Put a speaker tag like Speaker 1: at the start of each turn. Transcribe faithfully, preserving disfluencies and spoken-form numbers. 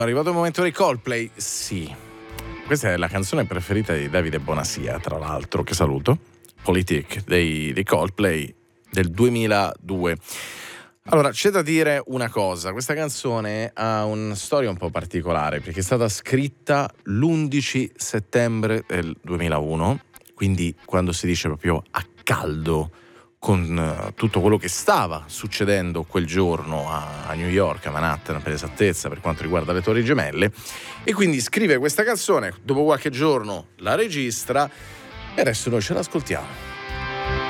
Speaker 1: È arrivato il momento dei Coldplay, sì. Questa è la canzone preferita di Davide Bonasia, tra l'altro, che saluto. Politic dei, dei Coldplay del duemiladue. Allora, c'è da dire una cosa, questa canzone ha una storia un po' particolare, perché è stata scritta l'undici settembre del duemilauno, quindi quando si dice proprio a caldo, con uh, tutto quello che stava succedendo quel giorno a, a New York, a Manhattan per esattezza, per quanto riguarda le Torri Gemelle, e quindi scrive questa canzone, dopo qualche giorno la registra e adesso noi ce l'ascoltiamo.